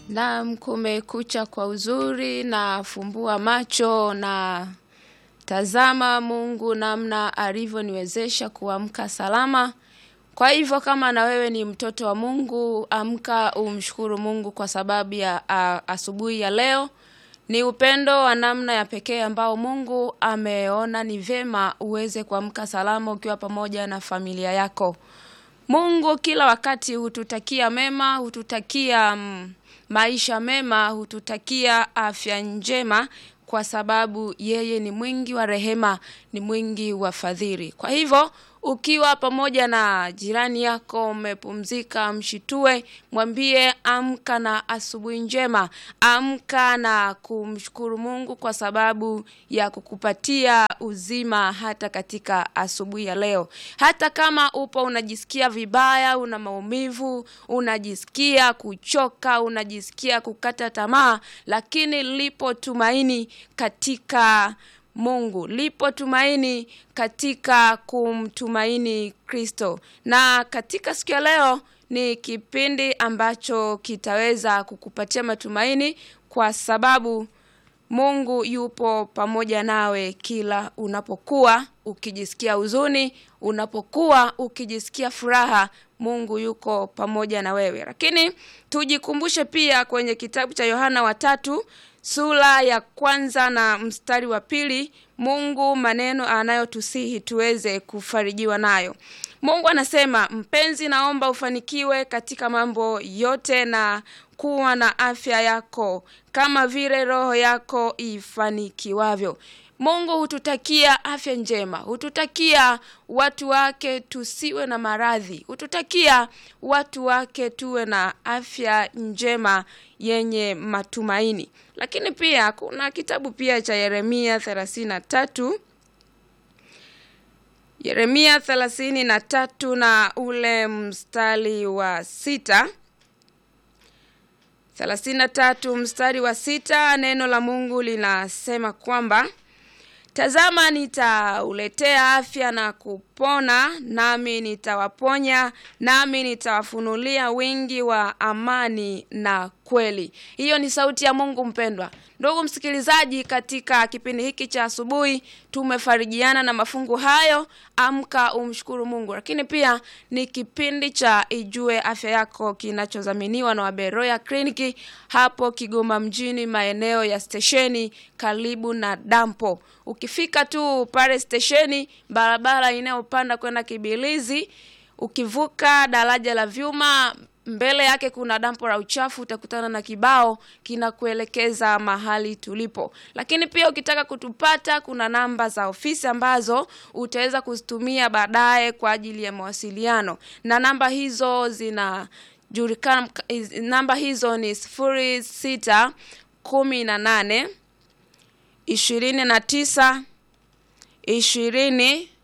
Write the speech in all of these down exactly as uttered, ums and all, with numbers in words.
Na kumekucha kwa uzuri na fumbua macho na tazama Mungu namna alivyoniwezesha kuamka salama. Kwa hivyo kama na wewe ni mtoto wa Mungu, amka umshukuru Mungu kwa sababu ya uh, asubuhi ya leo. Ni upendo wa namna ya pekee ambao Mungu ameona ni vema uweze kuamka salama ukiwa pamoja na familia yako. Mungu kila wakati hututakia mema, hututakia mm, maisha mema, hututakia afya njema kwa sababu yeye ni mwingi wa rehema, ni mwingi wa fadhili. Kwa hivyo ukiwa pamoja na jirani yako umepumzika, mshitue, mwambie amka na asubuhi njema, amka na kumshukuru Mungu kwa sababu ya kukupatia uzima hata katika asubuhi ya leo. Hata kama upo unajisikia vibaya, una maumivu, unajisikia kuchoka, unajisikia kukata tamaa, lakini lipo tumaini katika Mungu, lipo tumaini katika kumtumaini Kristo. Na katika siku ya leo ni kipindi ambacho kitaweza kukupatia matumaini kwa sababu Mungu yupo pamoja nawe kila unapokuwa ukijisikia huzuni, unapokuwa ukijisikia furaha, Mungu yuko pamoja na wewe. Lakini tujikumbushe pia kwenye kitabu cha Yohana wa tatu sura ya kwanza na mstari wa pili, Mungu maneno anayotusihi tuweze kufarijiwa nayo. Mungu anasema, mpenzi naomba ufanikiwe katika mambo yote na kuwa na afya yako kama vile roho yako ifanikiwavyo. Mungu hututakia afya njema, hututakia watu wake tusiwe na maradhi, hututakia watu wake tuwe na afya njema yenye matumaini. Lakini pia kuna kitabu pia cha Yeremia thelathini na tatu, Yeremia thelathini na tatu na ule mstari wa sita. thelathini na tatu mstari wa sita, neno la Mungu linasema kwamba tazama nitauletea afya na kupona, nami nitawaponya, nami nitawafunulia wingi wa amani na kweli. Hiyo ni sauti ya Mungu mpendwa. Ndugu msikilizaji, katika kipindi hiki cha asubuhi tumefarijiana na mafungu hayo, amka umshukuru Mungu. Lakini pia ni kipindi cha Ijue Afya Yako kinachozaminiwa na Waberoya Kliniki hapo Kigoma mjini, maeneo ya stesheni karibu na dampo. Ukifika tu pale stesheni, barabara inayopanda kwenda Kibilizi, ukivuka daraja la vyuma, mbele yake kuna dampo la uchafu, utakutana na kibao kinakuelekeza mahali tulipo. Lakini pia ukitaka kutupata, kuna namba za ofisi ambazo utaweza kuzitumia baadaye kwa ajili ya mawasiliano. Na namba hizo zina julikana, namba hizo ni sifuri sita kumi na nane ishirini na tisa ishirini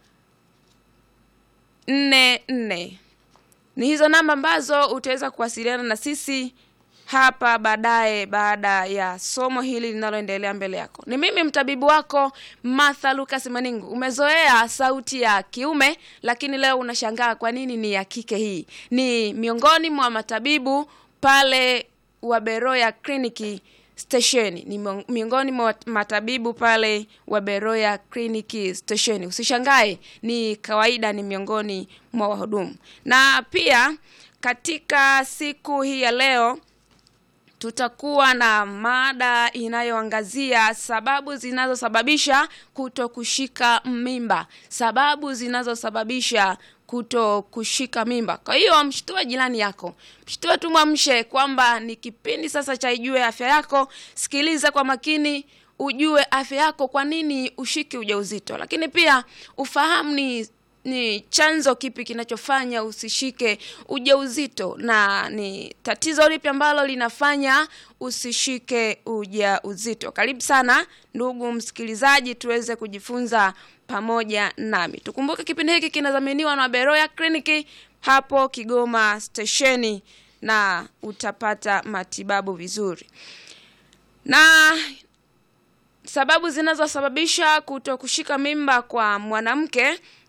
nne nne. Ni hizo namba ambazo utaweza kuwasiliana na sisi hapa baadaye baada ya somo hili linaloendelea mbele yako. Ni mimi mtabibu wako Martha Lucas Maningu. Umezoea sauti ya kiume, lakini leo unashangaa kwa nini ni ya kike hii. Ni miongoni mwa matabibu pale Waberoya Kliniki stesheni. Ni miongoni mwa matabibu pale Waberoya Kliniki stesheni. Usishangae, ni kawaida, ni miongoni mwa wahudumu. Na pia katika siku hii ya leo tutakuwa na mada inayoangazia sababu zinazosababisha kutokushika mimba. Sababu zinazosababisha kuto kushika mimba. Kwa hiyo mshtue jirani yako, mshtue tumwamshe kwamba ni kipindi sasa cha Ijue Afya Yako. Sikiliza kwa makini ujue afya yako, kwa nini ushiki ujauzito. Lakini pia ufahamu ni ni chanzo kipi kinachofanya usishike ujauzito, na ni tatizo lipi ambalo linafanya usishike ujauzito. Karibu sana ndugu msikilizaji, tuweze kujifunza pamoja nami. Tukumbuke kipindi hiki kinadhaminiwa na Waberoya Kliniki hapo Kigoma stesheni, na utapata matibabu vizuri. Na sababu zinazosababisha kutokushika mimba kwa mwanamke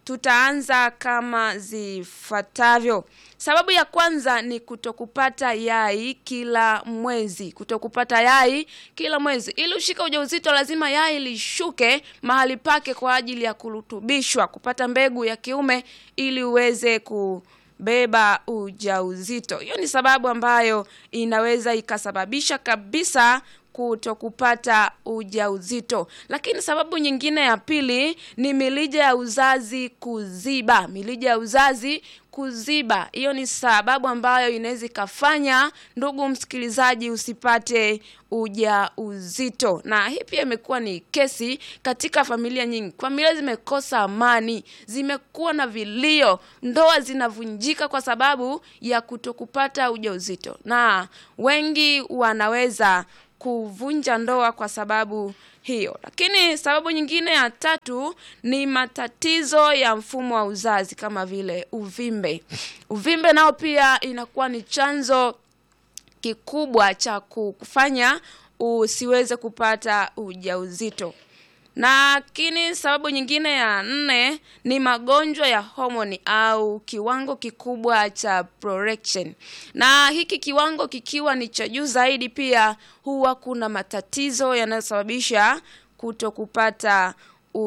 tutaanza kama zifuatavyo. Sababu ya kwanza ni kutokupata yai kila mwezi. Kutokupata yai kila mwezi. Ili ushike ujauzito lazima yai lishuke mahali pake kwa ajili ya kurutubishwa, kupata mbegu ya kiume ili uweze kubeba ujauzito. Hiyo ni sababu ambayo inaweza ikasababisha kabisa kutokupata ujauzito. Lakini sababu nyingine ya pili ni milija ya uzazi kuziba. Milija ya uzazi kuziba. Hiyo ni sababu ambayo inaweza kufanya ndugu msikilizaji usipate ujauzito. Na hii pia imekuwa ni kesi katika familia nyingi. Familia zimekosa amani, zimekuwa na vilio, ndoa zinavunjika kwa sababu ya kutokupata ujauzito. Na wengi wanaweza kuvunja ndoa kwa sababu hiyo. Lakini sababu nyingine ya tatu ni matatizo ya mfumo wa uzazi kama vile uvimbe. Uvimbe nao pia inakuwa ni chanzo kikubwa cha kufanya usiweze kupata ujauzito. Na kini sababu nyingine ya nne ni magonjwa ya homoni au kiwango kikubwa cha prorection. Na hiki kiwango kikiwa ni cha juu zaidi pia huwa kuna matatizo yanayosababisha kutokupata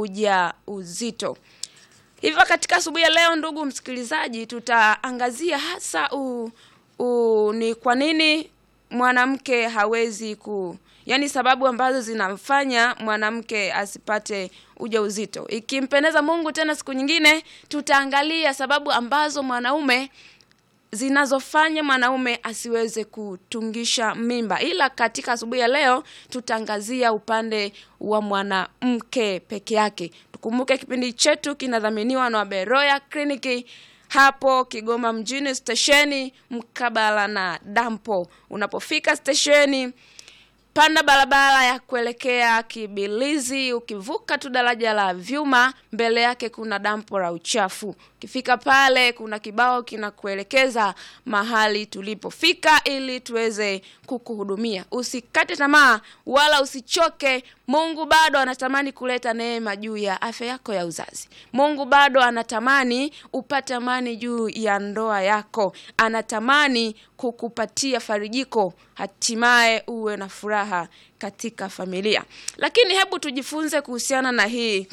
ujauzito. Hivyo katika asubuhi ya leo ndugu msikilizaji tutaangazia hasa u, u, ni kwa nini mwanamke hawezi ku yani sababu ambazo zinamfanya mwanamke asipate ujauzito. Ikimpendeza Mungu tena siku nyingine tutaangalia sababu ambazo mwanaume zinazofanya mwanaume asiweze kutungisha mimba. Ila katika asubuhi ya leo tutaangazia upande wa mwanamke peke yake. Tukumbuke kipindi chetu kinadhaminiwa na Beroya Kliniki hapo Kigoma mjini, stesheni mkabala na dampo. Unapofika stesheni panda barabara ya kuelekea Kibilizi, ukivuka tu daraja la vyuma, mbele yake kuna dampo la uchafu. Ukifika pale kuna kibao kinakuelekeza mahali tulipofika ili tuweze kukuhudumia. Usikate tamaa wala usichoke. Mungu bado anatamani kuleta neema juu ya afya yako ya uzazi. Mungu bado anatamani upate amani juu ya ndoa yako. Anatamani kukupatia farijiko, hatimaye uwe na furaha katika familia. Lakini hebu tujifunze kuhusiana na hii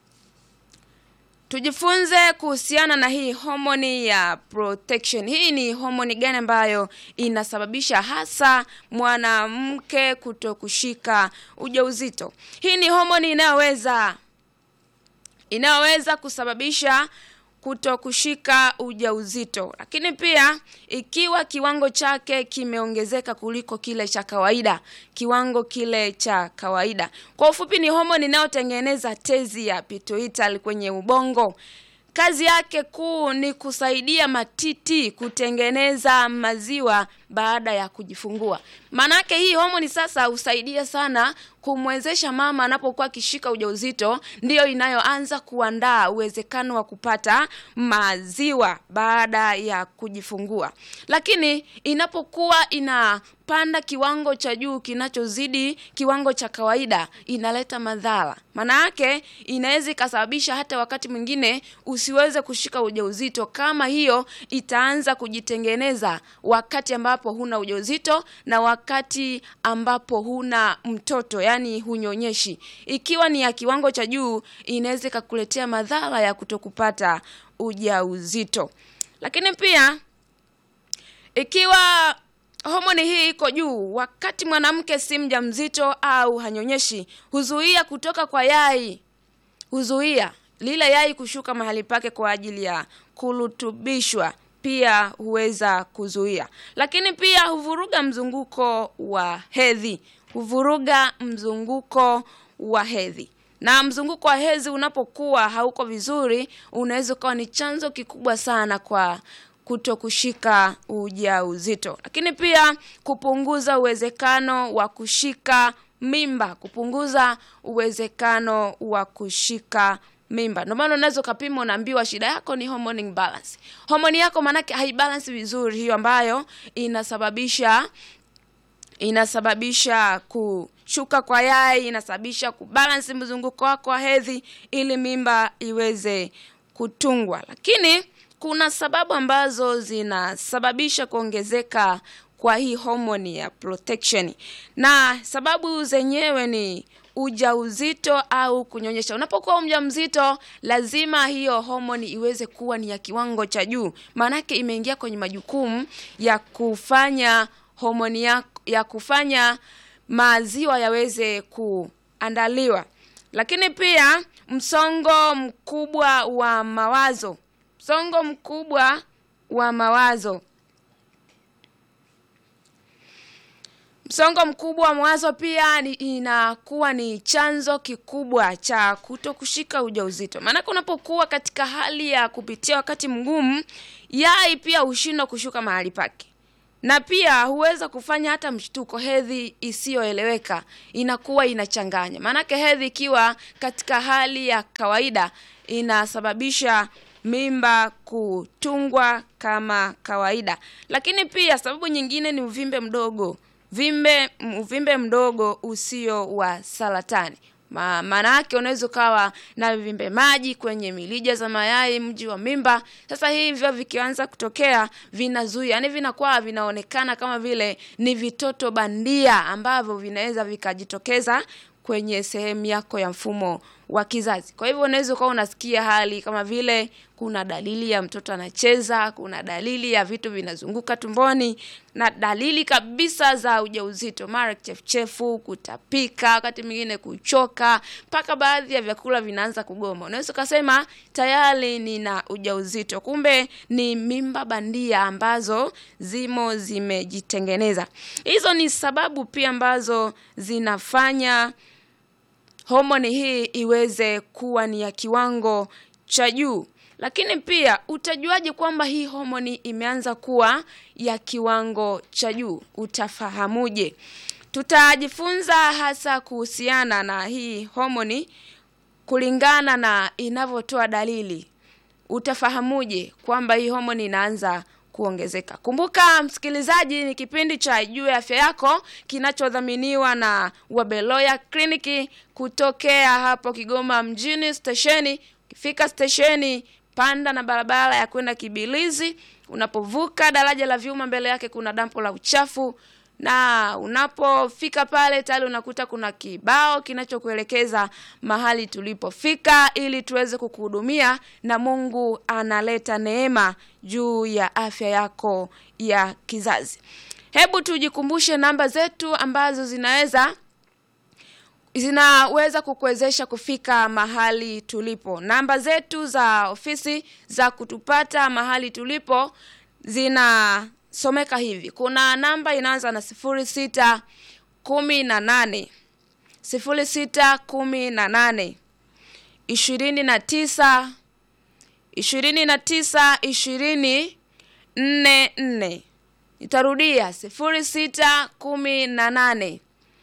Tujifunze kuhusiana na hii homoni ya protection. Hii ni homoni gani ambayo inasababisha hasa mwanamke kutokushika ujauzito? Hii ni homoni inayoweza inaweza kusababisha kutokushika ujauzito. Lakini pia ikiwa kiwango chake kimeongezeka kuliko kile cha kawaida, kiwango kile cha kawaida. Kwa ufupi ni homoni inayotengeneza tezi ya pituitary kwenye ubongo. Kazi yake kuu ni kusaidia matiti kutengeneza maziwa baada ya kujifungua. Manake hii homoni sasa husaidia sana kumwezesha mama anapokuwa akishika ujauzito, ndio inayoanza kuandaa uwezekano wa kupata maziwa baada ya kujifungua. Lakini inapokuwa inapanda kiwango cha juu kinachozidi kiwango cha kawaida, inaleta madhara. Maana yake inaweza ikasababisha hata wakati mwingine usiweze kushika ujauzito kama hiyo itaanza kujitengeneza wakati ambapo huna ujauzito na wakati ambapo huna mtoto, yani hunyonyeshi. Ikiwa ni ya kiwango cha juu inaweza kukuletea madhara ya kutokupata ujauzito. Lakini pia ikiwa homoni hii iko juu wakati mwanamke si mjamzito au hanyonyeshi, huzuia kutoka kwa yai, huzuia lile yai kushuka mahali pake kwa ajili ya kurutubishwa, pia huweza kuzuia. Lakini pia huvuruga mzunguko wa hedhi, huvuruga mzunguko wa hedhi. Na mzunguko wa hedhi unapokuwa hauko vizuri, unaweza kuwa ni chanzo kikubwa sana kwa kutokushika ujauzito. Lakini pia kupunguza uwezekano wa kushika mimba, kupunguza uwezekano wa kushika mimba. Ndio maana unaweza kupima unaambiwa shida yako ni hormone imbalance. Homoni yako manake haibalance vizuri, hiyo ambayo inasababisha inasababisha kushuka kwa yai, inasababisha kubalance mzunguko wako wa hedhi ili mimba iweze kutungwa. Lakini kuna sababu ambazo zinasababisha kuongezeka kwa hii homoni ya protection. Na sababu zenyewe ni ujauzito au kunyonyesha. Unapokuwa mjamzito lazima hiyo homoni iweze kuwa ni ya kiwango cha juu. Maana yake imeingia kwenye majukumu ya kufanya homoni ya, ya kufanya maziwa yaweze kuandaliwa. Lakini pia msongo mkubwa wa mawazo. Msongo mkubwa wa mawazo. Msongo mkubwa wa mawazo pia ni inakuwa ni chanzo kikubwa cha kutokushika ujauzito. Maana unapokuwa katika hali ya kupitia wakati mgumu, yai pia hushindwa kushuka mahali pake. Na pia huweza kufanya hata mshtuko, hedhi isiyoeleweka inakuwa inachanganya. Maana hedhi ikiwa katika hali ya kawaida inasababisha mimba kutungwa kama kawaida. Lakini pia sababu nyingine ni uvimbe mdogo. Vimbe uvimbe mdogo usio wa saratani. Ma, maana yake unaweza kawa na vimbe maji kwenye milija za mayai mji wa mimba. Sasa hivyo vikianza kutokea vinazuia, yani vinakuwa vinaonekana kama vile ni vitoto bandia ambavyo vinaweza vikajitokeza kwenye sehemu yako ya mfumo wa kizazi. Kwa hivyo unaweza kuwa unasikia hali kama vile kuna dalili ya mtoto anacheza, kuna dalili ya vitu vinazunguka tumboni, na dalili kabisa za ujauzito, mara kichefuchefu, kutapika, wakati mwingine kuchoka, mpaka baadhi ya vyakula vinaanza kugoma. Unaweza kusema tayari nina ujauzito, kumbe ni mimba bandia ambazo zimo zimejitengeneza. Hizo ni sababu pia ambazo zinafanya homoni hii iweze kuwa ni ya kiwango cha juu. Lakini pia utajuaje kwamba hii homoni imeanza kuwa ya kiwango cha juu? Utafahamuje? Tutajifunza hasa kuhusiana na hii homoni kulingana na inavyotoa dalili. Utafahamuje kwamba hii homoni inaanza kuongezeka? Kumbuka msikilizaji, ni kipindi cha Juu ya Afya Yako kinachodhaminiwa na Wabeloya Clinic kutokea hapo Kigoma mjini stesheni. Ukifika stesheni, panda na barabara ya kwenda Kibilizi. Unapovuka daraja la vyuma, mbele yake kuna dampo la uchafu, na unapofika pale tayari unakuta kuna kibao kinachokuelekeza mahali tulipofika ili tuweze kukuhudumia, na Mungu analeta neema juu ya afya yako ya kizazi. Hebu tujikumbushe namba zetu ambazo zinaweza zinaweza kukuwezesha kufika mahali tulipo. Namba zetu za ofisi za kutupata mahali tulipo zina someka hivi. Kuna namba inaanza na sifuri sita kumi na nane sifuri sita kumi na nane ishirini na tisa ishirini na tisa ishirini nne nne. Nitarudia sifuri sita kumi na nane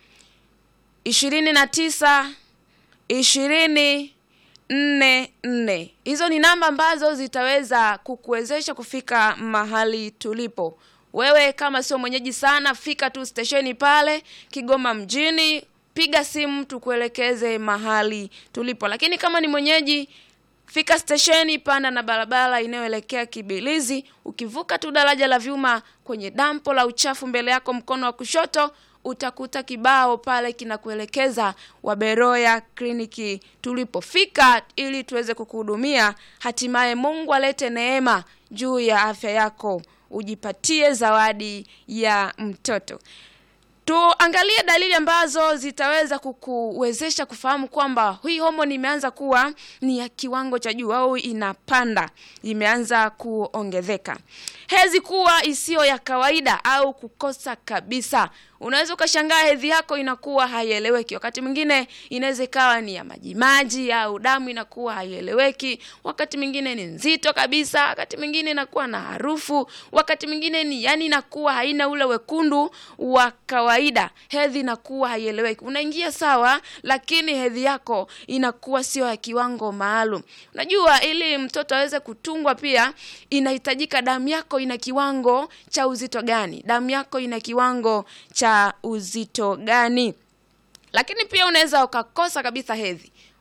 ishirini na tisa ishirini nne nne. Hizo ni namba ambazo zitaweza kukuwezesha kufika mahali tulipo. Wewe kama sio mwenyeji sana, fika tu stesheni pale Kigoma mjini, piga simu tukuelekeze mahali tulipo. Lakini kama ni mwenyeji, fika stesheni, panda na barabara inayoelekea Kibilizi. Ukivuka tu daraja la vyuma, kwenye dampo la uchafu mbele yako mkono wa kushoto, utakuta kibao pale kinakuelekeza Wabeloya Clinic tulipofika, ili tuweze kukuhudumia. Hatimaye Mungu alete neema juu ya afya yako, ujipatie zawadi ya mtoto. Tuangalie dalili ambazo zitaweza kukuwezesha kufahamu kwamba hii homoni imeanza kuwa ni ya kiwango cha juu au inapanda, imeanza kuongezeka. Hedhi kuwa isiyo ya kawaida au kukosa kabisa. Unaweza ukashangaa hedhi yako inakuwa haieleweki. Wakati mwingine inaweza ikawa ni ya maji maji au damu inakuwa haieleweki. Wakati mwingine ni nzito kabisa, wakati mwingine inakuwa na harufu, wakati mwingine ni yani inakuwa haina ule wekundu wa kawaida. Hedhi inakuwa haieleweki. Unaingia sawa, lakini hedhi yako inakuwa sio ya kiwango maalum. Unajua ili mtoto aweze kutungwa pia inahitajika damu yako ina kiwango cha uzito gani? Damu yako ina kiwango cha uzito gani? Lakini pia unaweza ukakosa kabisa hedhi.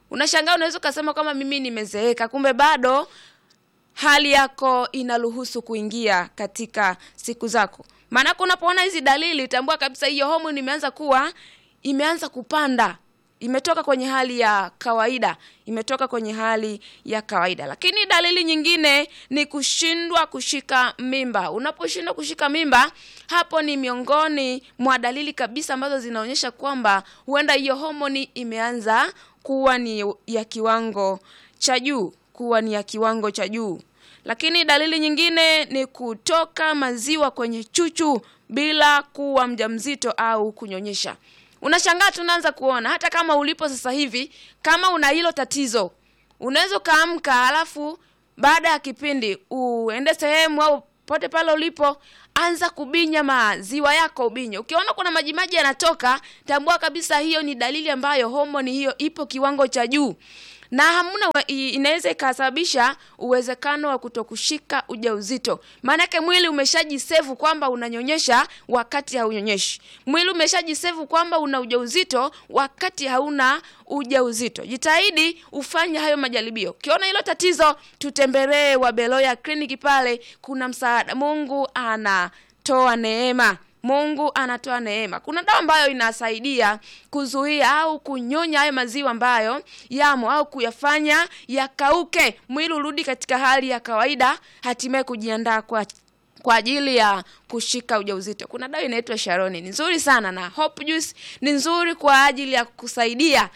Unashangaa unaweza kusema kama mimi nimezeeka, kumbe bado hali yako inaruhusu kuingia katika siku zako. Maana unapoona hizi dalili, tambua kabisa hiyo homoni imeanza kuwa imeanza kupanda. Imetoka kwenye hali ya kawaida, imetoka kwenye hali ya kawaida. Lakini dalili nyingine ni kushindwa kushika mimba. Unaposhindwa kushika mimba, hapo ni miongoni mwa dalili kabisa ambazo zinaonyesha kwamba huenda hiyo homoni imeanza kuwa ni ya kiwango cha juu, kuwa ni ya kiwango cha juu. Lakini dalili nyingine ni kutoka maziwa kwenye chuchu bila kuwa mjamzito au kunyonyesha. Unashangaa tunaanza kuona hata kama ulipo sasa hivi, kama una hilo tatizo, unaweza kaamka alafu baada ya kipindi uende sehemu au pote pale ulipo, anza kubinya maziwa yako ubinye. Ukiona kuna majimaji yanatoka, tambua kabisa hiyo ni dalili ambayo homoni hiyo ipo kiwango cha juu. Na hamuna inaweza ikasababisha uwezekano wa kutokushika ujauzito. Maana yake mwili umeshajisevu kwamba unanyonyesha wakati haunyonyeshi. Mwili umeshajisevu kwamba una ujauzito wakati hauna ujauzito. Jitahidi ufanye hayo majaribio. Ukiona hilo tatizo, tutembelee Wabeloya Clinic pale, kuna msaada. Mungu anatoa neema. Mungu anatoa neema. Kuna dawa ambayo inasaidia kuzuia au kunyonya hayo maziwa ambayo yamo au kuyafanya yakauke, mwili urudi katika hali ya kawaida, hatimaye kujiandaa kwa kwa ajili ya kushika ujauzito. Kuna dawa inaitwa Sharoni, ni nzuri sana, na Hope Juice ni nzuri kwa ajili ya kusaidia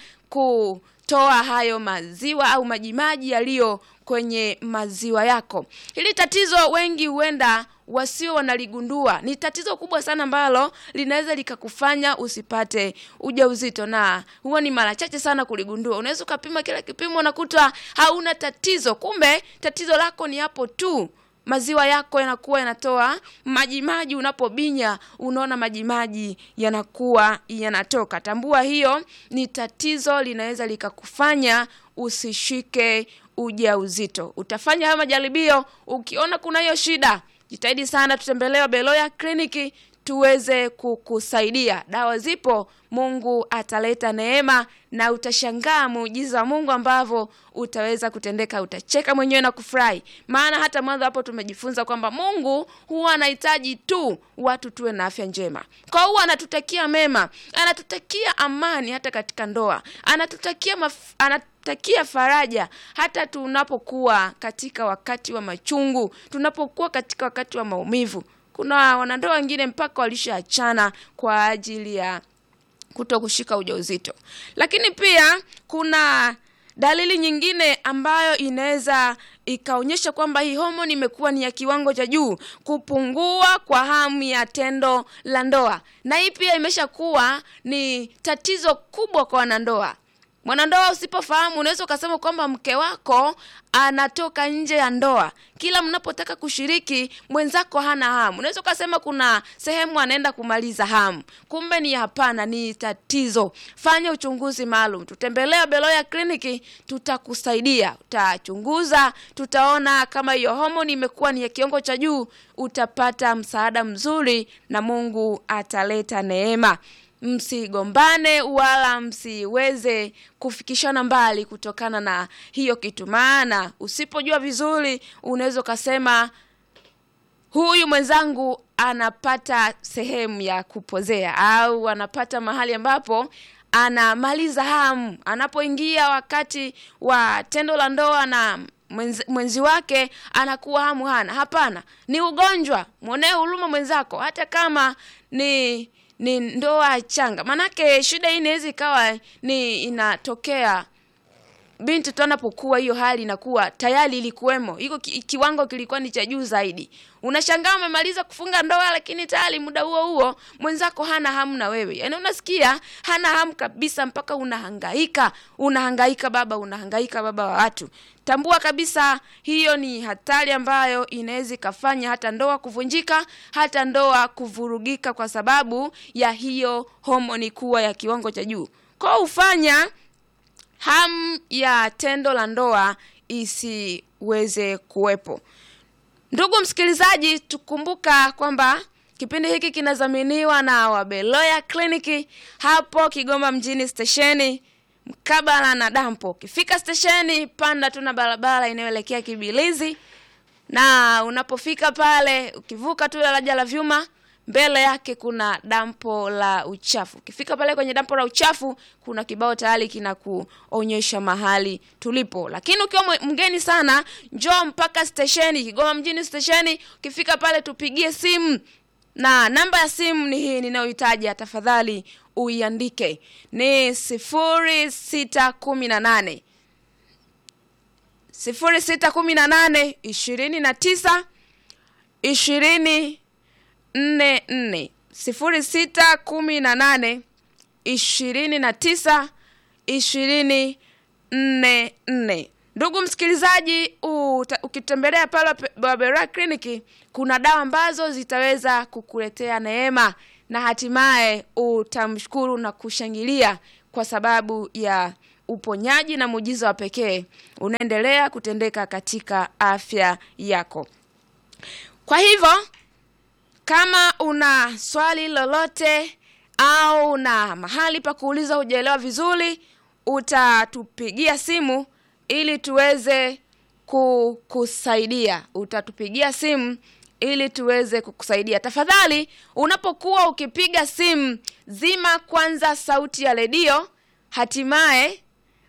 kutoa hayo maziwa au majimaji yaliyo kwenye maziwa yako. Hili tatizo wengi huenda wasio wanaligundua. Ni tatizo kubwa sana ambalo linaweza likakufanya usipate ujauzito, na huwa ni mara chache sana kuligundua. Unaweza kupima kila kipimo unakuta hauna tatizo, kumbe tatizo lako ni hapo tu. Maziwa yako yanakuwa yanatoa majimaji, unapobinya unaona majimaji yanakuwa yanatoka. Tambua hiyo ni tatizo, linaweza likakufanya usishike ujauzito. Utafanya haya majaribio, ukiona kuna hiyo shida, jitahidi sana tutembelee Wabeloya Clinic tuweze kukusaidia. Dawa zipo, Mungu ataleta neema na utashangaa muujiza wa Mungu ambavyo utaweza kutendeka. Utacheka mwenyewe na kufurahi. Maana hata mwanzo hapo tumejifunza kwamba Mungu huwa anahitaji tu watu tuwe na afya njema. Kwa hiyo anatutakia mema, anatutakia amani hata katika ndoa. Anatutakia maf- anatutakia faraja hata tunapokuwa katika wakati wa machungu, tunapokuwa katika wakati wa maumivu. Kuna wanandoa wengine mpaka walishaachana kwa ajili ya kutokushika ujauzito. Lakini pia kuna dalili nyingine ambayo inaweza ikaonyesha kwamba hii homoni imekuwa ni ya kiwango cha juu, kupungua kwa hamu ya tendo la ndoa. Na hii pia imeshakuwa ni tatizo kubwa kwa wanandoa. Mwanandoa usipofahamu, unaweza kusema kwamba mke wako anatoka nje ya ndoa. Kila mnapotaka kushiriki, mwenzako hana hamu. Unaweza kusema kuna sehemu anaenda kumaliza hamu. Kumbe ni hapana, ni tatizo. Fanya uchunguzi maalum. Tutembelee Wabeloya Clinic, tutakusaidia. Utachunguza, tutaona kama hiyo homoni imekuwa ni ya kiwango cha juu, utapata msaada mzuri na Mungu ataleta neema. Msigombane wala msiweze kufikishana mbali kutokana na hiyo kitu. Maana usipojua vizuri, unaweza kusema huyu mwenzangu anapata sehemu ya kupozea, au anapata mahali ambapo anamaliza hamu. Anapoingia wakati wa tendo la ndoa na mwenzi, mwenzi wake anakuwa hamu hana. Hapana, ni ugonjwa. Muonee huruma mwenzako hata kama ni ni ndoa changa. Manake shida hii inaweza ikawa ni inatokea binti tunapokuwa, hiyo hali inakuwa tayari ilikuwemo. Iko ki, kiwango kilikuwa ni cha juu zaidi. Unashangaa umemaliza kufunga ndoa, lakini tayari muda huo huo mwenzako hana hamu na wewe. Yaani unasikia hana hamu kabisa, mpaka unahangaika, unahangaika baba, unahangaika baba wa watu. Tambua kabisa hiyo ni hatari ambayo inaweza kufanya hata ndoa kuvunjika, hata ndoa kuvurugika kwa sababu ya hiyo homoni kuwa ya kiwango cha juu. Kwa ufanya hamu ya tendo la ndoa isiweze kuwepo. Ndugu msikilizaji, tukumbuka kwamba kipindi hiki kinadhaminiwa na Wabeloya Clinic hapo Kigoma mjini stesheni. mkabala na dampo. Ukifika stesheni, panda tuna barabara inayoelekea Kibilizi, na unapofika pale ukivuka tu daraja la vyuma, mbele yake kuna dampo la uchafu. Ukifika pale kwenye dampo la uchafu, kuna kibao tayari kinakuonyesha mahali tulipo. Lakini ukiwa mgeni sana, njoo mpaka stesheni Kigoma mjini stesheni. Ukifika pale tupigie simu, na namba ya simu ni hii ninayohitaji, tafadhali uiandike. Ni sifuri sita kumi na nane sifuri sita kumi na nane ishirini na tisa ishirini nne nne sifuri sita kumi na nane ishirini na tisa ishirini nne nne. Ndugu msikilizaji, ukitembelea pale Beroya Clinic, kuna dawa ambazo zitaweza kukuletea neema na hatimaye utamshukuru na kushangilia kwa sababu ya uponyaji na muujiza wa pekee unaendelea kutendeka katika afya yako. Kwa hivyo, kama una swali lolote au na mahali pa kuuliza hujaelewa vizuri, utatupigia simu ili tuweze kukusaidia. Utatupigia simu ili tuweze kukusaidia. Tafadhali, unapokuwa ukipiga simu, zima kwanza sauti ya redio, hatimaye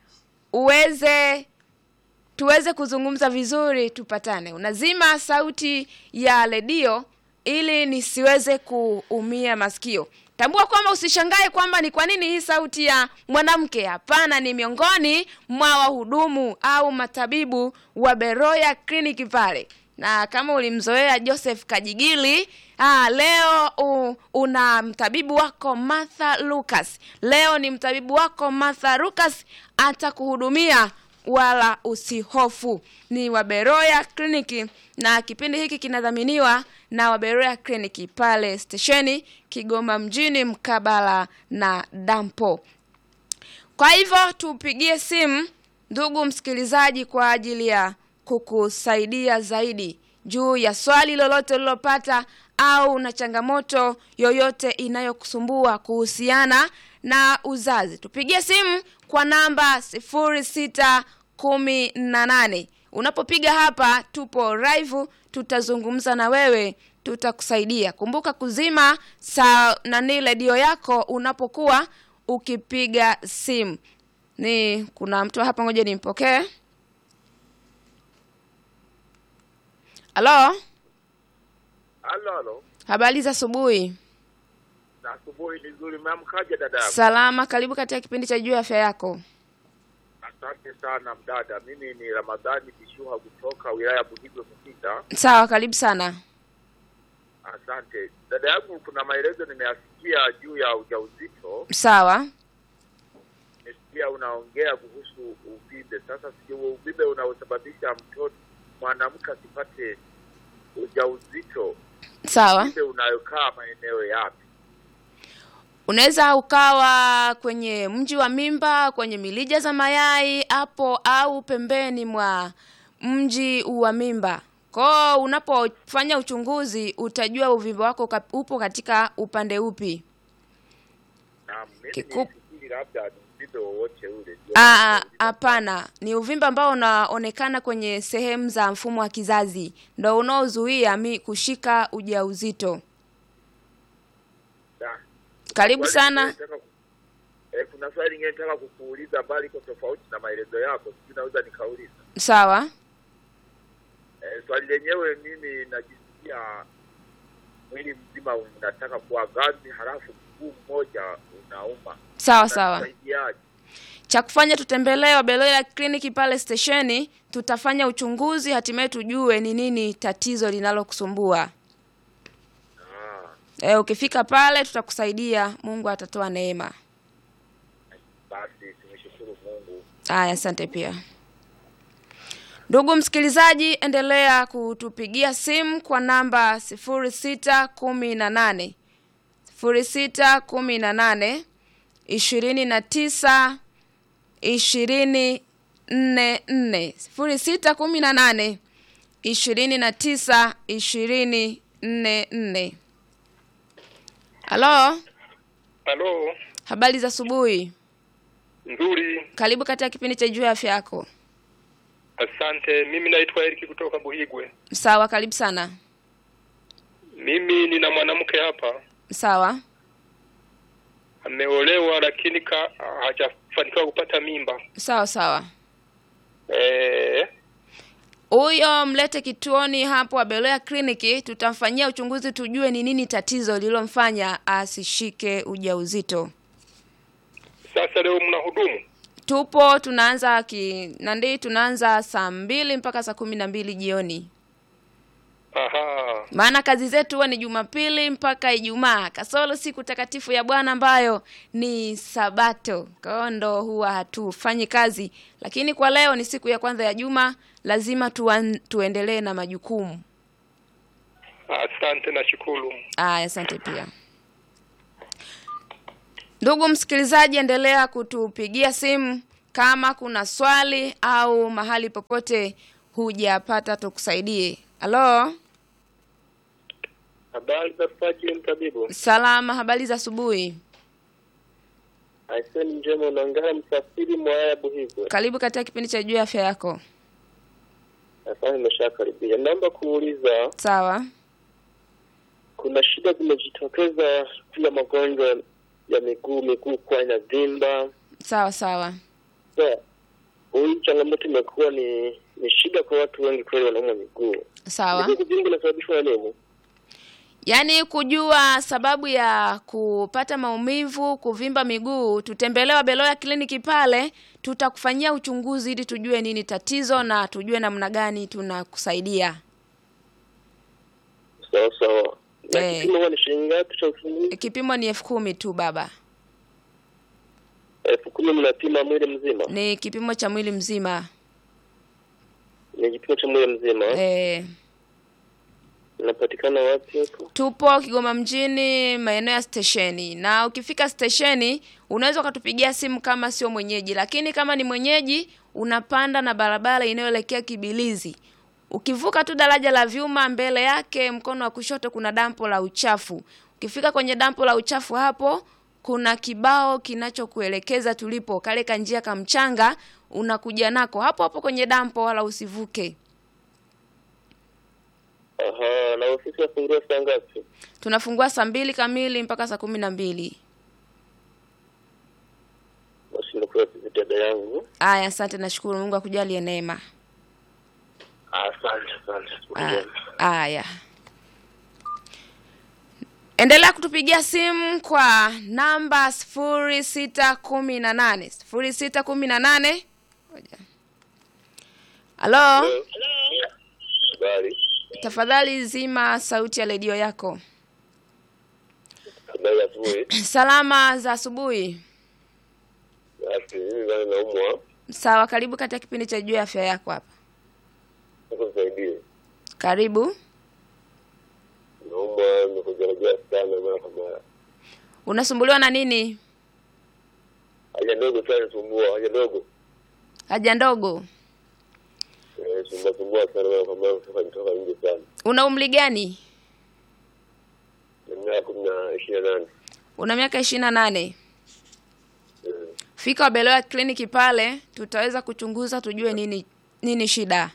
uweze tuweze kuzungumza vizuri, tupatane. Unazima sauti ya redio ili nisiweze kuumia masikio. Tambua kwamba usishangae kwamba ni kwa nini hii sauti ya mwanamke. Hapana, ni miongoni mwa wahudumu au matabibu wa Beroya Clinic pale. Na kama ulimzoea Joseph Kajigili, ah leo u, una mtabibu wako Martha Lucas. Leo ni mtabibu wako Martha Lucas atakuhudumia, wala usihofu. Ni wa Beroya Clinic, na kipindi hiki kinadhaminiwa na wa Beroya Clinic pale stesheni Kigoma mjini mkabala na dampo. Kwa hivyo tupigie simu ndugu msikilizaji kwa ajili ya kukusaidia zaidi juu ya swali lolote ulilopata au na changamoto yoyote inayokusumbua kuhusiana na uzazi. Tupigie simu kwa namba sifuri sita kumi na nane. Unapopiga hapa tupo live, tutazungumza na wewe, tutakusaidia. Kumbuka kuzima sa nani redio yako unapokuwa ukipiga simu. Ni kuna mtu hapa, ngoja nimpokee. Halo? Halo, halo. Habari za asubuhi? Na asubuhi nzuri, mmeamkaje dada? Salama, karibu katika kipindi cha juu afya yako. Asante sana mdada. Mimi ni Ramadhani Kishuha kutoka wilaya Buhigwe Mkinda. Sawa, karibu sana. Asante. Dada yangu, kuna maelezo nimeyasikia juu ya ujauzito. Sawa. Nimesikia unaongea kuhusu uvimbe. Sasa sio uvimbe unaosababisha mtoto mwanamke asipate ujauzito. Sawa. Uvimbe unayokaa maeneo yapi? Unaweza ukawa kwenye mji wa mimba, kwenye milija za mayai hapo, au pembeni mwa mji wa mimba. Kwa unapofanya uchunguzi utajua uvimbe wako upo katika upande upi. Naam, mimi labda ni uvimbe wowote ule. Ah, hapana, ni uvimbe ambao unaonekana kwenye sehemu za mfumo wa kizazi, ndio unaozuia mi kushika ujauzito. Da. Karibu sana. Eh, kuna swali lingine nataka kukuuliza bali iko tofauti na maelezo yako. Sijui naweza nikauliza. Sawa. Eh, swali lenyewe mimi najisikia mwili mzima unataka kuwa gazi, halafu mguu mmoja unauma. Sawa sawa. Cha kufanya, tutembelee Beroya Clinic pale stesheni, tutafanya uchunguzi, hatimaye tujue ni nini tatizo linalokusumbua. Ah. Eh, ukifika pale tutakusaidia, Mungu atatoa neema. Basi tumshukuru Mungu. Aya, asante pia. Ndugu msikilizaji, endelea kutupigia simu kwa namba sifuri sita kumi na nane sifuri sita kumi na nane ishirini na tisa ishirini nne nne sifuri sita kumi na nane ishirini na tisa ishirini nne nne. Halo? Halo. Habari za asubuhi? Nzuri. Karibu katika kipindi cha Juu ya Afya Yako. Asante. Mimi naitwa Eric kutoka Buhigwe. Sawa, karibu sana. Mimi nina mwanamke hapa. Sawa. Ameolewa lakini ka hajafanikiwa kupata mimba. Sawa sawa. Eh. Huyo mlete kituoni hapo Abeloya kliniki, tutamfanyia uchunguzi tujue ni nini tatizo lililomfanya asishike ujauzito. Sasa leo mnahudumu? Tupo, tunaanza ki nandi tunaanza saa mbili mpaka saa kumi na mbili jioni. Aha. Maana kazi zetu huwa ni Jumapili mpaka Ijumaa, kasoro siku takatifu ya Bwana ambayo ni Sabato. Kwa ndo huwa hatufanyi kazi, lakini kwa leo ni siku ya kwanza ya juma, lazima tuan, tuendelee na majukumu. Asante na shukuru. Ah, asante pia. Ndugu msikilizaji, endelea kutupigia simu kama kuna swali au mahali popote hujapata tukusaidie. Halo? Habari za Fajiri mtabibu? Salama, habari za asubuhi. Aiseni njema, unaongea msafiri mwaya Buhigwe. Karibu katika kipindi cha Juu ya Afya Yako. Asante, nimeshakaribia. Naomba kuuliza. Sawa. Kuna shida zimejitokeza pia magonjwa ya miguu, miguu kwa inavimba. Sawa sawa. Yeah. Hii changamoto imekuwa ni ni shida kwa watu wengi kweli wanaumwa miguu. Sawa. Miguu kuvimba inasababishwa na nini? Yaani kujua sababu ya kupata maumivu, kuvimba miguu, tutembelee Abeloya kliniki pale, tutakufanyia uchunguzi ili tujue nini tatizo na tujue namna gani tunakusaidia. Sawa sawa. Na Eh. kipimo ni shilingi ngapi cha uchunguzi? Kipimo ni elfu kumi tu baba. elfu kumi mnapima mwili mzima? Ni kipimo cha mwili mzima. Ni kipimo cha mwili mzima? Eh. Unapatikana wapi hapo? Tupo Kigoma mjini, maeneo ya stesheni. Na ukifika stesheni, unaweza ukatupigia simu kama sio mwenyeji, lakini kama ni mwenyeji, unapanda na barabara inayoelekea Kibilizi. Ukivuka tu daraja la vyuma, mbele yake mkono wa kushoto kuna dampo la uchafu. Ukifika kwenye dampo la uchafu hapo, kuna kibao kinachokuelekeza tulipo, kale kanjia kamchanga, unakuja nako hapo hapo kwenye dampo, wala usivuke. Aha, na ofisi yafungua saa ngapi? Tunafungua saa mbili kamili mpaka saa kumi na mbili. Basi ndio dada yangu. Aya, asante, nashukuru. Mungu akujalie neema. Asante, asante. Aya. Endelea kutupigia simu kwa namba sifuri sita kumi na nane sifuri sita kumi na nane. Halo? Habari. Tafadhali zima sauti ya redio yako. Habari ya asubuhi. Salama za asubuhi. Basi mimi bado naumwa. Sawa, karibu katika kipindi cha Juu ya Afya Yako hapa. Nikusaidie. Karibu. Naumwa, nimekujaribia sana mara kwa mara. Unasumbuliwa na nini? Haja ndogo sana sumbua, haja ndogo. Haja ndogo. Eh, sumbua sumbua sana mara kwa mara kutoka kutoka nje sana. Una umri gani? Mimi na ishirini na nane. Una miaka ishirini na nane. Eh. Fika Abeloya kliniki pale, tutaweza kuchunguza tujue nini nini shida.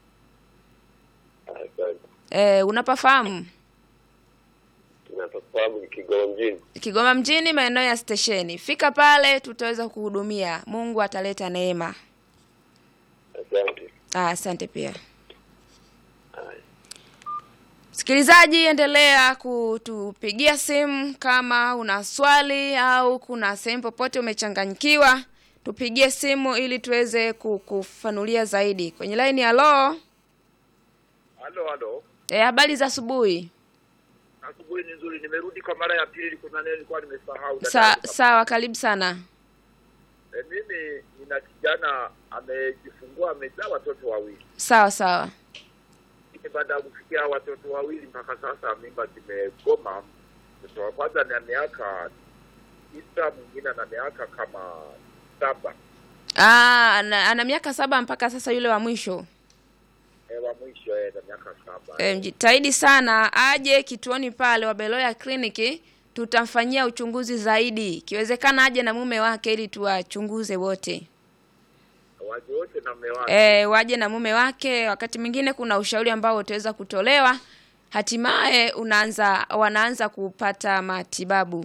Asante. Eh, unapafahamu? Tunafahamu Kigoma mjini. Kigoma mjini, maeneo ya stesheni. Fika pale, tutaweza kuhudumia. Mungu ataleta neema. Asante. Ah, asante pia. Hai. Sikilizaji, endelea kutupigia simu kama una swali au kuna sehemu popote umechanganyikiwa. Tupigie simu ili tuweze kukufanulia zaidi. Kwenye line, halo? Halo, halo. Eh, habari za asubuhi. Asubuhi ni nzuri. Nimerudi kwa mara ya pili, kuna neno nilikuwa nimesahau. Sa, sawa, karibu sana. E, mimi nina kijana amejifungua, amezaa watoto wawili. Sawa sawa. Baada ya kufikia watoto wawili mpaka sasa mimba zimegoma. Mtoto wa kwanza ni miaka tisa, mwingine ana miaka kama saba. Ah, ana, ana miaka saba mpaka sasa yule wa mwisho. E, wa mwisho eh, na miaka saba. E, mjitahidi sana aje kituoni pale Abeloya kliniki, tutamfanyia uchunguzi zaidi. Ikiwezekana aje na mume wake ili tuwachunguze wote. Waje wote na mume wake. Eh, waje na mume wake. Wakati mwingine kuna ushauri ambao utaweza kutolewa. Hatimaye unaanza wanaanza kupata matibabu.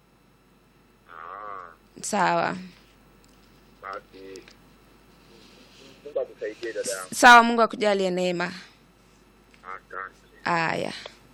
Ah. Sawa. Basi Mungu akusaidie dada yangu. Sawa, Mungu akujalie neema. Asante. Aya.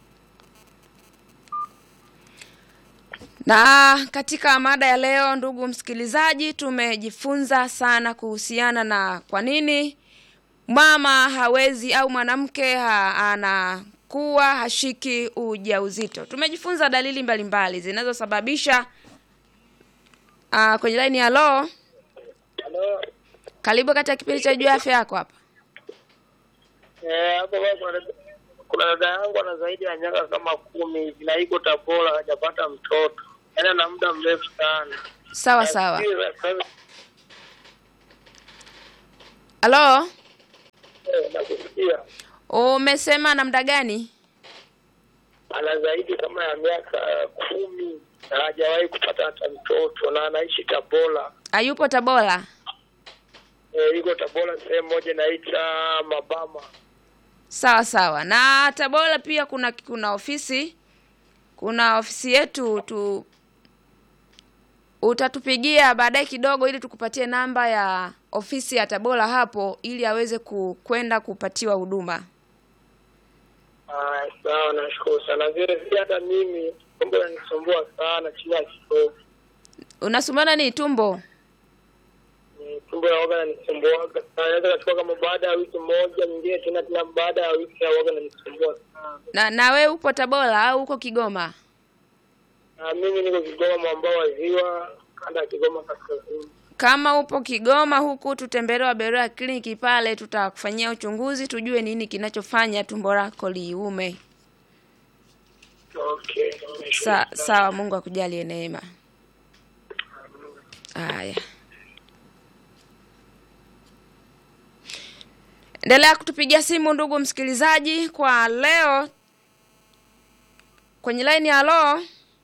Na katika mada ya leo, ndugu msikilizaji, tumejifunza sana kuhusiana na kwa nini mama hawezi au mwanamke ha, anakuwa hashiki ujauzito. Tumejifunza dalili mbalimbali zinazosababisha. Ah, kwenye line ya hello. Hello. Karibu katika kipindi cha Jua Afya Yako hapa. Eh, hapo kuna kuna dada yangu ana zaidi ya miaka kama kumi hivi na iko Tabora hajapata mtoto. Yaani ana muda mrefu sana. Sawa sawa. Hello? Eh, nakusikia. Umesema na muda gani? Ana zaidi kama ya miaka kumi na hajawahi kupata hata mtoto na anaishi Tabora. Hayupo Tabora? Eh, iko Tabora sehemu moja inaitwa Mabama. Sawa sawa. Na Tabora pia kuna kuna ofisi. Kuna ofisi yetu tu utatupigia baadaye kidogo ili tukupatie namba ya ofisi ya Tabora hapo ili aweze ku, kwenda kupatiwa huduma. Ah, sawa, nashukuru sana. Vile vile hata mimi tumbo linanisumbua sana chini ya kifua. Unasumbana ni tumbo? Ni tumbo la waga linanisumbua. Naweza kuchukua kama baada ya wiki moja, nyingine tena tena baada ya wiki ya waga linanisumbua sana. Na na wewe upo Tabora au uko Kigoma? Na mimi niko Kigoma mwambao wa Ziwa, kanda ya Kigoma kaskazini. Kama upo Kigoma huku tutembelee Beroya kliniki pale, tutakufanyia uchunguzi tujue nini kinachofanya tumbo lako liume. Okay. Sa, sawa, Mungu akujalie neema. Haya. Endelea kutupigia simu ndugu msikilizaji kwa leo. Kwenye line ya hello.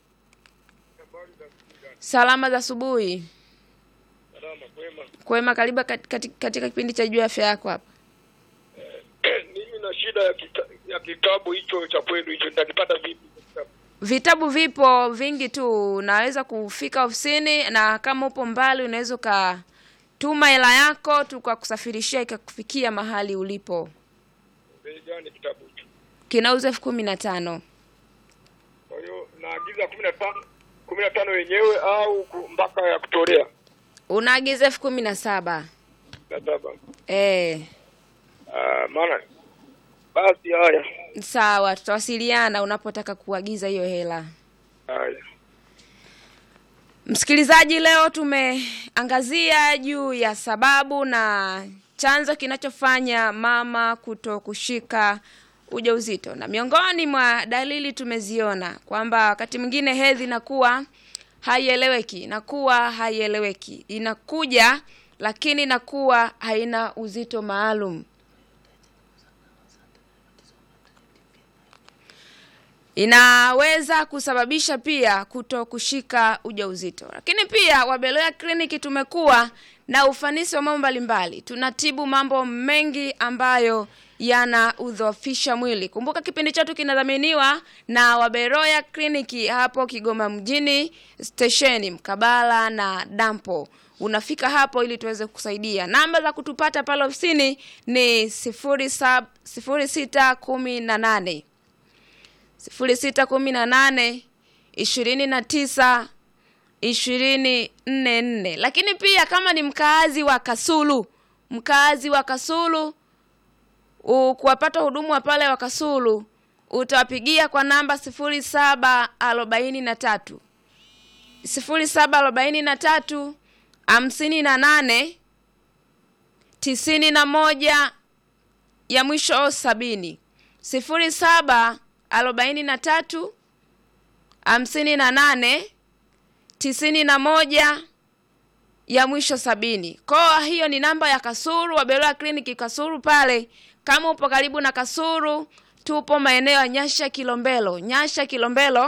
Salama za asubuhi. Salama kwema. Kwema, karibu katika, katika kipindi cha Jua Afya Yako hapa. Mimi na shida ya, kita, ya kitabu hicho cha kwenu hicho nitakipata vipi? Vitabu vipo vingi tu. Unaweza kufika ofisini na kama upo mbali unaweza ka tuma hela yako tukakusafirishia ikakufikia mahali ulipo. Bei gani kitabu hicho? Kinauza elfu kumi na tano. Kwa hiyo naagiza kumi na tano kumi na tano wenyewe au mpaka ya kutolea? Unaagiza elfu kumi na saba. Saba. Eh. Ah, maana basi haya. Sawa, tutawasiliana unapotaka kuagiza hiyo hela. Haya. Msikilizaji, leo tumeangazia juu ya sababu na chanzo kinachofanya mama kutokushika ujauzito. Na miongoni mwa dalili tumeziona kwamba wakati mwingine hedhi inakuwa haieleweki, inakuwa haieleweki. Inakuja lakini inakuwa haina uzito maalum. Inaweza kusababisha pia kutokushika ujauzito. Lakini pia Wabeloya kliniki tumekuwa na ufanisi wa mambo mbalimbali. Tunatibu mambo mengi ambayo yana udhoofisha mwili. Kumbuka kipindi chetu kinadhaminiwa na Wabeloya kliniki hapo Kigoma mjini, stesheni mkabala na dampo. Unafika hapo ili tuweze kusaidia. Namba za kutupata pale ofisini ni sifuri sita kumi na nane sifuri sita kumi na nane ishirini na tisa ishirini nne nne. Lakini pia kama ni mkaazi wa Kasulu, mkaazi wa Kasulu kuwapata hudumu wa pale wa Kasulu, utawapigia kwa namba sifuri saba arobaini na tatu sifuri saba arobaini na tatu hamsini na nane tisini na moja ya mwisho sabini. Sifuri saba arobaini na tatu hamsini na nane tisini na moja ya mwisho sabini. Kwa hiyo ni namba ya Kasulu, Wabeloya kliniki Kasulu pale. Kama upo karibu na Kasulu, tupo maeneo ya Nyasha Kilombero. Nyasha Kilombero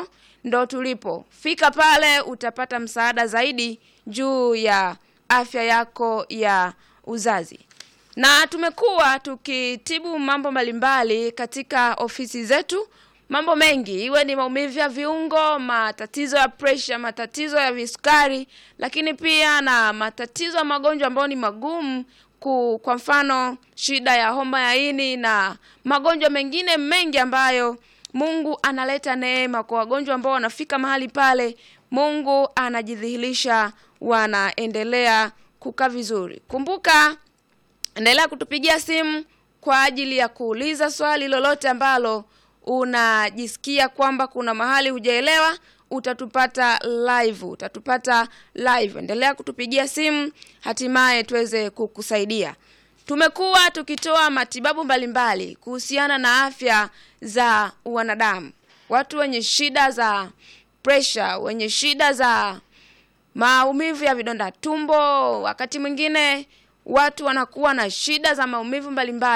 ndo tulipo. Fika pale utapata msaada zaidi juu ya afya yako ya uzazi. Na tumekuwa tukitibu mambo mbalimbali katika ofisi zetu, mambo mengi, iwe ni maumivu ya viungo, matatizo ya pressure, matatizo ya visukari, lakini pia na matatizo ya magonjwa ambayo ni magumu, kwa mfano shida ya homa ya ini na magonjwa mengine mengi ambayo Mungu analeta neema kwa wagonjwa ambao wanafika mahali pale, Mungu anajidhihirisha, wanaendelea kukaa vizuri. Kumbuka, endelea kutupigia simu kwa ajili ya kuuliza swali lolote ambalo unajisikia kwamba kuna mahali hujaelewa, utatupata live, utatupata live. Endelea kutupigia simu, hatimaye tuweze kukusaidia. Tumekuwa tukitoa matibabu mbalimbali kuhusiana na afya za wanadamu. Watu wenye shida za pressure, wenye shida za maumivu ya vidonda tumbo, wakati mwingine watu wanakuwa na shida za maumivu mbalimbali.